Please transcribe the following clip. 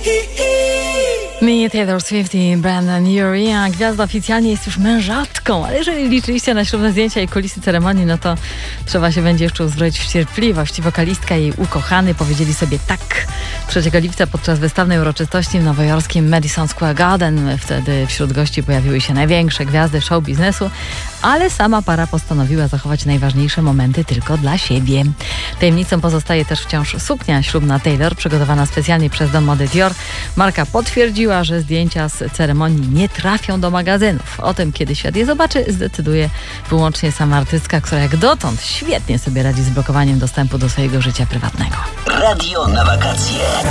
Me, Taylor Swift i Brandon Urie, a gwiazda oficjalnie jest już mężatką, ale jeżeli liczyliście na ślubne zdjęcia i kulisy ceremonii, no to trzeba się będzie jeszcze uzbroić w cierpliwość. Wokalistka i jej ukochany powiedzieli sobie tak 3 lipca podczas wystawnej uroczystości w nowojorskim Madison Square Garden. Wtedy wśród gości pojawiły się największe gwiazdy show biznesu, ale sama para postanowiła zachować najważniejsze momenty tylko dla siebie. Tajemnicą pozostaje też wciąż suknia ślubna Taylor, przygotowana specjalnie przez dom mody Dior. Marka potwierdziła, że zdjęcia z ceremonii nie trafią do magazynów. O tym, kiedy świat je zobaczy, zdecyduje wyłącznie sama artystka, która jak dotąd świetnie sobie radzi z blokowaniem dostępu do swojego życia prywatnego. Radio na wakacje.